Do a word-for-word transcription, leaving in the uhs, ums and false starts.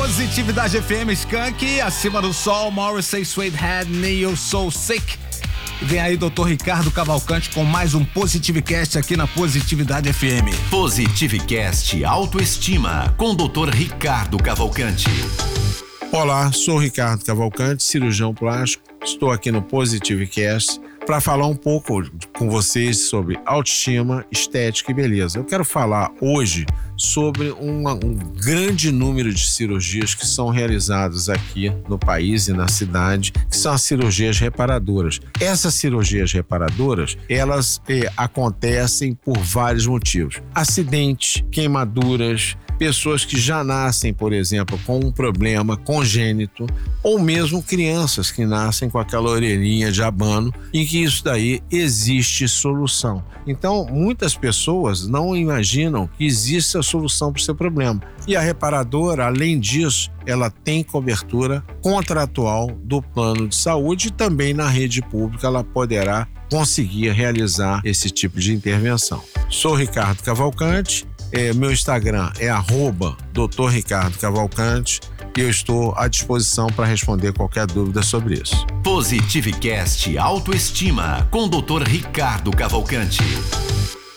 Positividade F M, Skank, acima do sol, Morrissey, Sweethead, Neil, So Sick. E vem aí, doutor Ricardo Cavalcante, com mais um Positivecast aqui na Positividade F M. Positivecast Autoestima, com doutor Ricardo Cavalcante. Olá, sou o Ricardo Cavalcante, cirurgião plástico. Estou aqui no Positivecast para falar um pouco com vocês sobre autoestima, estética e beleza. Eu quero falar hoje sobre uma, um grande número de cirurgias que são realizadas aqui no país e na cidade, que são as cirurgias reparadoras. Essas cirurgias reparadoras, elas eh, acontecem por vários motivos. Acidentes, queimaduras, pessoas que já nascem, por exemplo, com um problema congênito, ou mesmo crianças que nascem com aquela orelhinha de abano, em que isso daí existe solução. Então, muitas pessoas não imaginam que existe a solução para o seu problema. E a reparadora, além disso, ela tem cobertura contratual do plano de saúde e também na rede pública ela poderá conseguir realizar esse tipo de intervenção. Sou Ricardo Cavalcante, é, meu Instagram é arroba doutor Ricardo Cavalcante e eu estou à disposição para responder qualquer dúvida sobre isso. Positivecast Autoestima, com doutor Ricardo Cavalcante.